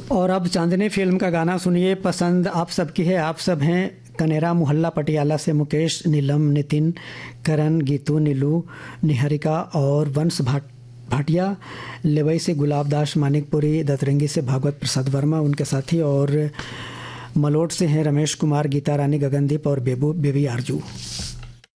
और अब चांदनी फिल्म का गाना सुनिए, पसंद आप सबकी है, आप सब हैं। कनेरा मोहल्ला पटियाला से मुकेश, नीलम, नितिन, करण, गीतू, नीलू, निहारिका और वंश भाटिया, लेवई से गुलाब दास मानिकपुरी, दतरंगी से भागवत प्रसाद वर्मा उनके साथी, और मलोट से हैं रमेश कुमार, गीता रानी, गगनदीप और बेबी आरजू।